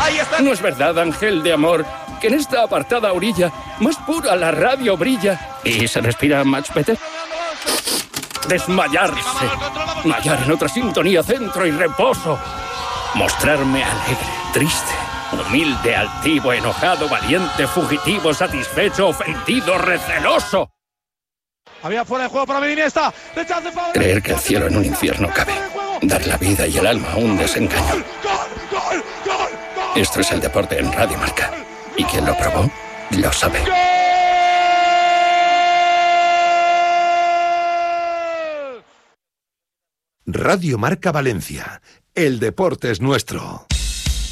Ahí está. No es verdad, ángel de amor, que en esta apartada orilla más pura la radio brilla y se respira much better. Desmayarse. Hallar en otra sintonía centro y reposo. Mostrarme alegre, triste, humilde, altivo, enojado, valiente, fugitivo, satisfecho, ofendido, receloso. Había fuera de juego para Iniesta. Creer que el cielo en un infierno cabe. Dar la vida y el alma a un desengaño. Esto es el deporte en Radio Marca. Y quien lo probó, lo sabe. Radio Marca Valencia. El deporte es nuestro.